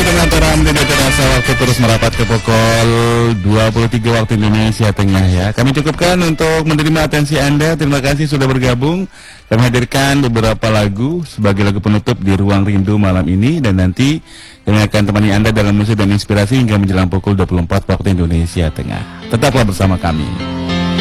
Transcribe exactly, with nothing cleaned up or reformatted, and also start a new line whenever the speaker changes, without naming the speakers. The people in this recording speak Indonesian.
dengan terang dan terasa waktu terus merapat ke pukul dua puluh tiga waktu Indonesia Tengah ya. Kami cukupkan untuk menerima atensi Anda. Terima kasih sudah bergabung. Kami hadirkan beberapa lagu sebagai lagu penutup di Ruang Rindu malam ini. Dan nanti kami akan temani Anda dalam musik dan inspirasi hingga menjelang pukul dua puluh empat waktu Indonesia Tengah. Tetaplah bersama kami.